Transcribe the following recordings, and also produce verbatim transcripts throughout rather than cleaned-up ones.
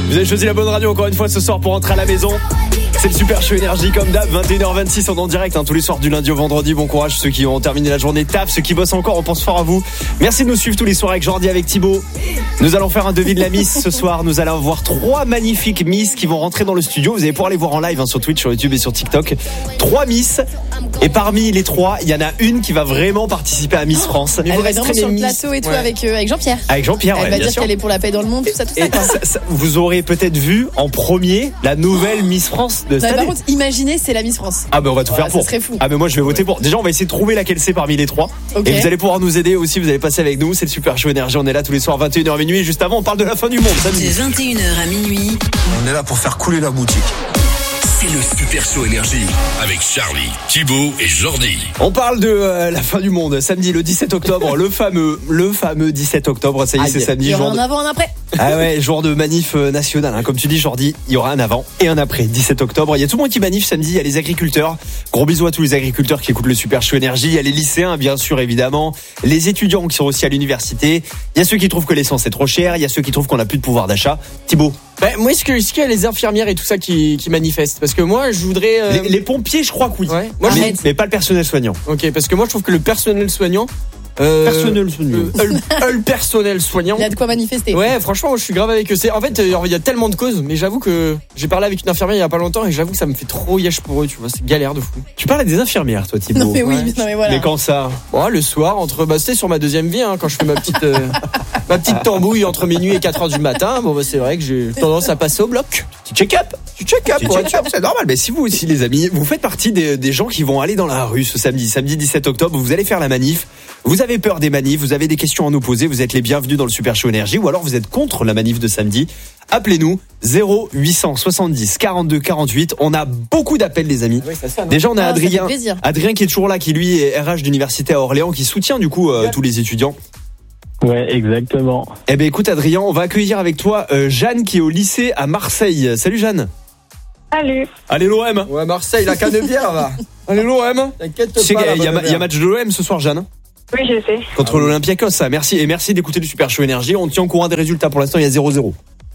Vous avez choisi la bonne radio encore une fois ce soir pour rentrer à la maison. C'est le Super Show Énergie comme d'hab, vingt et une heures vingt-six, on est en direct hein, tous les soirs du lundi au vendredi. Bon courage ceux qui ont terminé la journée taf, ceux qui bossent encore, on pense fort à vous. Merci de nous suivre tous les soirs avec Jordi, avec Thibaut. Nous allons faire un devis de la Miss ce soir. Nous allons voir trois magnifiques Miss qui vont rentrer dans le studio. Vous allez pouvoir les voir en live hein, sur Twitch, sur YouTube et sur TikTok. Trois Miss. Et parmi les trois, il y en a une qui va vraiment participer à Miss France. Elle va vraiment sur le plateau et tout ouais. avec, euh, avec Jean-Pierre. Avec Jean-Pierre, Elle ouais, va bien dire sûr. qu'elle est pour la paix dans le monde, tout ça, tout ça. Quoi. ça, ça vous aurez peut-être vu en premier la nouvelle Miss France de cette non, année. Par contre, imaginez, c'est la Miss France. Ah ben on va tout ouais, faire pour. Ça serait fou. Ah ben moi je vais voter pour. Déjà on va essayer de trouver laquelle c'est parmi les trois. Okay. Et vous allez pouvoir nous aider aussi. Vous allez passer avec nous. C'est le Super Show Énergie. On est là tous les soirs vingt et une heures minuit. Et juste avant on parle de la fin du monde. De vingt et une heures à minuit. On est là pour faire couler la boutique. C'est le Super Show Énergie avec Charlie, Thibaut et Jordi. On parle de euh, la fin du monde. Samedi le dix-sept octobre, le fameux, le fameux dix-sept octobre. Ça y est, Aïe. c'est samedi. Il y aura jour un de... avant, un après. Ah ouais, jour de manif nationale. Hein. Comme tu dis, Jordi, il y aura un avant et un après. dix-sept octobre. Il y a tout le monde qui manif samedi. Il y a les agriculteurs. Gros bisous à tous les agriculteurs qui écoutent le Super Show Énergie. Il y a les lycéens, bien sûr, évidemment. Les étudiants qui sont aussi à l'université. Il y a ceux qui trouvent que l'essence est trop chère. Il y a ceux qui trouvent qu'on n'a plus de pouvoir d'achat. Thibaut. Bah, moi, est-ce que, est-ce qu'il y a les infirmières et tout ça qui, qui manifestent? Parce que moi, je voudrais. Euh... Les, les pompiers, je crois que oui. Ouais. Moi, mais, mais pas le personnel soignant. Ok, parce que moi, je trouve que le personnel soignant. Euh, personnel soignant. Euh, le personnel soignant. Il y a de quoi manifester. Ouais, franchement, je suis grave avec eux. C'est, en fait, il y a tellement de causes, mais j'avoue que j'ai parlé avec une infirmière il y a pas longtemps et j'avoue que ça me fait trop yesh pour eux, tu vois. C'est galère de fou. Tu parles à des infirmières, toi, Thibaut. Non, mais oui, ouais. non, mais voilà. Mais quand ça? Bon, le soir, entre, bah, c'était sur ma deuxième vie, hein, quand je fais ma petite, euh, ma petite tambouille entre minuit et quatre heures du matin. Bon, bah, c'est vrai que j'ai tendance à passer au bloc. Tu check-up. Tu check-up. Tu check-up, c'est normal. Mais si vous aussi, les amis, vous faites partie des, des gens qui vont aller dans la rue ce samedi, samedi dix-sept octobre, vous allez faire la manif. Vous avez peur des manifs, vous avez des questions à nous poser, vous êtes les bienvenus dans le Super Show Énergie ou alors vous êtes contre la manif de samedi. Appelez-nous zéro huit cent soixante-dix quarante-deux quarante-huit. On a beaucoup d'appels, les amis. Oui, ça sonne, hein. Déjà, on a Ah, Adrien, Adrien qui est toujours là, qui lui est R H d'université à Orléans, qui soutient du coup euh, tous les étudiants. Ouais, exactement. Eh ben écoute Adrien, on va accueillir avec toi euh, Jeanne qui est au lycée à Marseille. Salut Jeanne. Salut. Allez l'O M. Ouais, Marseille, la Canebière, va. Allez l'O M. T'inquiète Tu sais pas. qu'il y, y a match de l'O M ce soir, Jeanne. Oui, je sais. Contre ah, l'Olympiakos, ça. Merci et merci d'écouter le Super Show Énergie. On tient au courant des résultats. Pour l'instant, il y a zéro zéro.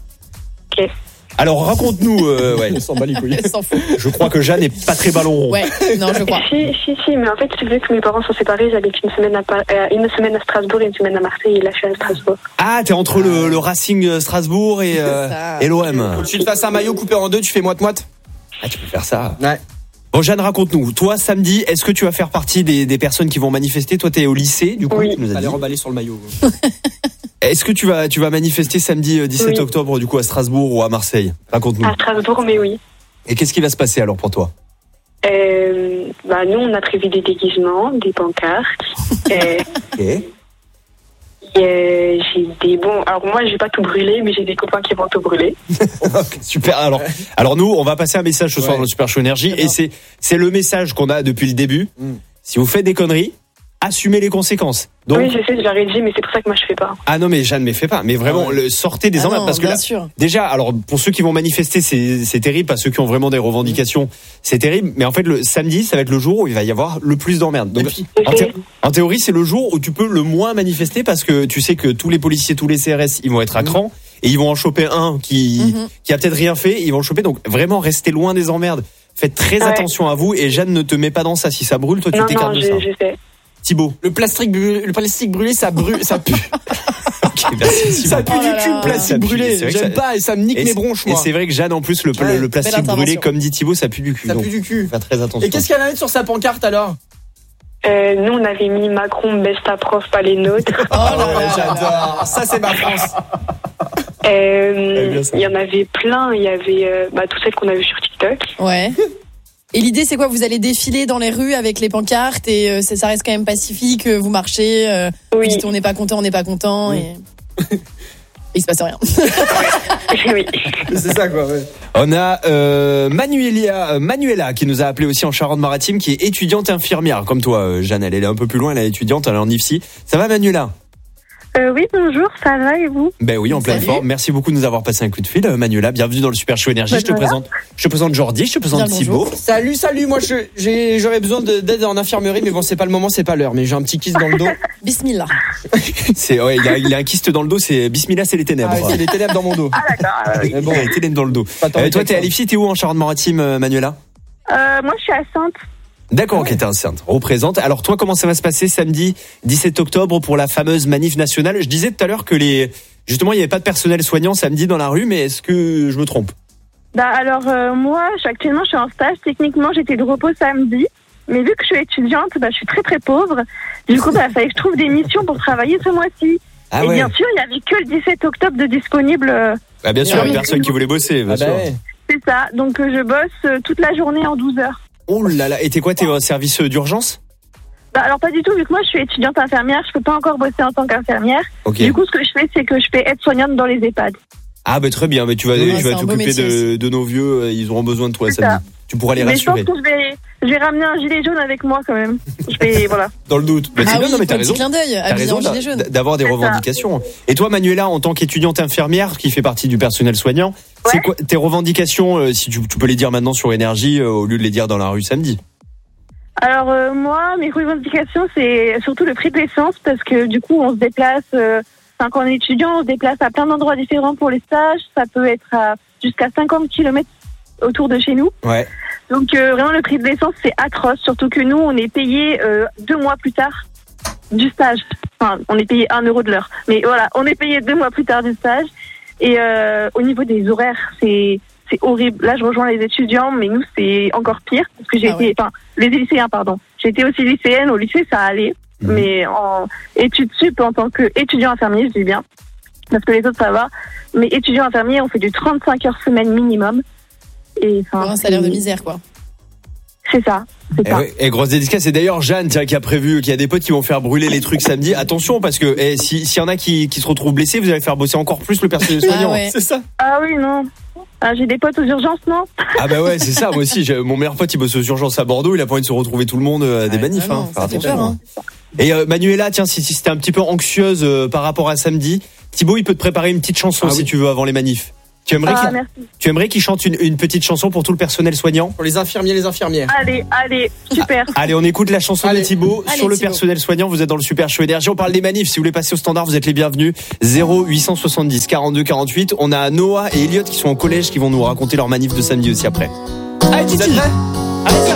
Ok. Alors raconte-nous. Euh, ouais. On s'en bat les couilles. s'en fout. Je crois que Jeanne est pas très ballon rond. Ouais, non, je crois. Si, si, si, mais en fait, vu que mes parents sont séparés, j'habite une semaine à, euh, une semaine à Strasbourg et une semaine à Marseille, et là, je suis à Strasbourg. Ah, t'es entre le, le Racing Strasbourg et, euh, et l'O M. Faut que tu te fasses un maillot coupé en deux, tu fais moite-moite. Ah, tu peux faire ça. Ouais. Bon, Jeanne, raconte-nous. Toi, samedi, est-ce que tu vas faire partie des, des personnes qui vont manifester? Toi, t'es au lycée, du coup. Oui. Tu nous as Allez dit. remballer sur le maillot. Est-ce que tu vas, tu vas manifester samedi dix-sept octobre, du coup, à Strasbourg ou à Marseille? Raconte-nous. À Strasbourg, mais oui. Et qu'est-ce qui va se passer alors pour toi? Euh, bah, nous, on a prévu des déguisements, des pancartes. euh, okay. Et j'ai des bons. Alors moi, j'ai pas tout brûlé, mais j'ai des copains qui vont tout brûler. Super. Alors, alors nous, on va passer un message ce soir ouais. dans le Super Show Énergie, et c'est c'est le message qu'on a depuis le début. Mm. Si vous faites des conneries, assumez les conséquences. Donc, oui, je sais, je leur ai dit, mais c'est pour ça que moi je fais pas. Ah non, mais Jeanne, mais fais pas. Mais vraiment, ouais. le, sortez des ah emmerdes non, parce que là, sûr. déjà, alors pour ceux qui vont manifester, c'est c'est terrible. Pas ceux qui ont vraiment des revendications, c'est terrible. Mais en fait, le samedi, ça va être le jour où il va y avoir le plus d'emmerdes. Donc, puis, en, thé- en théorie, c'est le jour où tu peux le moins manifester parce que tu sais que tous les policiers, tous les C R S, ils vont être à cran et ils vont en choper un qui mm-hmm. qui a peut-être rien fait. Ils vont le choper. Donc vraiment, restez loin des emmerdes. Faites très ouais. attention à vous et Jeanne, ne te mets pas dans ça. Si ça brûle, toi, tu non, t'écartes non, de je, ça. Je sais. Thibaut. Le plastique brûlé, le plastique brûlé, ça brûle, ça pue. Okay, merci, ça pue oh du cul, là le plastique brûlé. J'aime ça... pas et ça me nique et mes bronches, moi. Et c'est vrai que Jeanne, en plus, le, ouais, le plastique brûlé, comme dit Thibaut, ça pue du cul. Ça pue du cul. Faire très attention. Et qu'est-ce qu'elle a mis sur sa pancarte alors? Euh, nous, on avait mis Macron, Besta Prof, pas les nôtres. Oh là là, j'adore. Ça, c'est ma France. Euh, il y en avait plein. Il y avait euh, bah, toutes celles qu'on a vues sur TikTok. Ouais. Et l'idée, c'est quoi? Vous allez défiler dans les rues avec les pancartes et euh, ça reste quand même pacifique, vous marchez, euh, oui. vous dites on n'est pas content, on n'est pas content, oui. et... et il se passe rien. Oui. C'est ça, quoi, ouais. On a euh, Manuela, euh, Manuela qui nous a appelé aussi en Charente-Maritime, qui est étudiante infirmière, comme toi, euh, Jeanne. Elle est un peu plus loin, elle est étudiante, elle est en I F S I. Ça va, Manuela? Euh, oui, bonjour, ça va et vous? Ben oui, en pleine Salut. forme. Merci beaucoup de nous avoir passé un coup de fil, euh, Manuela. Bienvenue dans le Super Show Énergie. Bah, Je te voilà. présente, je te présente Jordi, je te présente Bien, Thibaut. bonjour. Salut, salut. Moi, je, j'ai, j'aurais besoin de- d'aide en infirmerie, mais bon, c'est pas le moment, c'est pas l'heure. Mais j'ai un petit kiss dans le dos. Bismillah. C'est, ouais, il a, il a un kyste dans le dos. C'est Bismillah, c'est les ténèbres. Ah, c'est les ténèbres dans mon dos. Mais bon, les ténèbres dans le dos. Pas tant Euh, de toi, quelque t'es à chose. Lifty, t'es où en Charente-Maritime, euh, Manuela? Euh, moi, je suis à Sainte. D'accord, ok, t'es enceinte. Représente. Alors toi, comment ça va se passer samedi dix-sept octobre pour la fameuse manif nationale? Je disais tout à l'heure que les, justement, il n'y avait pas de personnel soignant samedi dans la rue, mais est-ce que je me trompe? Bah, alors, euh, moi, je suis actuellement, je suis en stage. Techniquement, j'étais de repos samedi. Mais vu que je suis étudiante, bah, je suis très, très pauvre. Du coup, bah, il fallait que je trouve des missions pour travailler ce mois-ci. Ah et ouais. bien sûr, il n'y avait que le dix-sept octobre de disponible. euh, Ah, bien sûr, il y a Oui. personne qui voulait bosser, bien Ah bah sûr. ouais. c'est ça. Donc, euh, je bosse euh, toute la journée en douze heures. Oh là là, et t'es quoi, t'es au service d'urgence? Bah, alors, pas du tout. Vu que moi, je suis étudiante infirmière, je peux pas encore bosser en tant qu'infirmière. Ok. Du coup, ce que je fais, c'est que je fais aide-soignante dans les EHPAD. Ah bah très bien, mais tu vas, Ouais, tu c'est vas un beau t'occuper métier de, aussi. de nos vieux, euh, ils auront besoin de toi C'est samedi. Tu pourras les Mais je pense rassurer. que je vais, je vais ramener un gilet jaune avec moi quand même. Je vais, voilà. Dans le doute. Bah, c'est Ah bien, oui, non mais t'as petit raison. clin d'œil, T'as habillé raison en gilet jaune. d'a- d'avoir des C'est ça. revendications. Et toi, Manuela, en tant qu'étudiante infirmière qui fait partie du personnel soignant, c'est Ouais. quoi tes revendications, euh, si tu, tu peux les dire maintenant sur Énergie, euh, au lieu de les dire dans la rue samedi? Alors euh, moi, mes revendications, c'est surtout le prix de l'essence parce que du coup, on se déplace, euh, enfin, quand on est étudiant, on se déplace à plein d'endroits différents pour les stages. Ça peut être à jusqu'à cinquante kilomètres autour de chez nous. Ouais. Donc euh, vraiment, le prix de l'essence, c'est atroce. Surtout que nous, on est payé euh, deux mois plus tard du stage. Enfin, on est payé un euro de l'heure. Mais voilà, on est payé deux mois plus tard du stage. Et euh, au niveau des horaires, c'est c'est horrible. Là, je rejoins les étudiants, mais nous, c'est encore pire parce que j'ai Ah été, ouais. enfin, les lycéens, pardon. J'ai été aussi lycéenne. Au lycée, ça allait, Mhm. mais en études sup, en tant qu'étudiant infirmier, je dis bien, parce que les autres, ça va. Mais étudiant infirmier, on fait du trente-cinq heures semaine minimum. Et Pour enfin, un salaire de c'est- misère, quoi. C'est ça. C'est Et, ça. ouais, et grosse dédicace. Et d'ailleurs, Jeanne, tiens, qui a prévu, qui a des potes qui vont faire brûler les trucs samedi. Attention, parce que eh, si- s'il y en a qui, qui se retrouvent blessés, vous allez faire bosser encore plus le personnel Ah soignant. ouais. C'est ça. Ah oui, non. Ah, j'ai des potes aux urgences, non? Ah bah ouais, c'est ça. Moi aussi, j'ai- mon meilleur pote, il bosse aux urgences à Bordeaux. Il a pas envie de se retrouver tout le monde euh, à des Ouais. manifs. Ah non, hein. ça Faire fait attention, peur, hein. hein. Et euh, Manuela, tiens, si, si c'était un petit peu anxieuse euh, par rapport à samedi, Thibaut, il peut te préparer une petite chanson Ah si oui. tu veux avant les manifs. Tu aimerais Ah, qu'il merci. tu aimerais qu'il chante une, une petite chanson pour tout le personnel soignant? Pour les infirmiers, les infirmières. Allez, allez, super. Allez, on écoute la chanson Allez. de Thibaut Allez, sur le Thibaut. personnel soignant. Vous êtes dans le Super Show Énergie. On parle des manifs. Si vous voulez passer au standard, vous êtes les bienvenus. zéro huit cent soixante-dix quarante-deux quarante-huit. On a Noah et Elliot qui sont au collège qui vont nous raconter leur manif de samedi aussi après. Allez, Titi. Allez,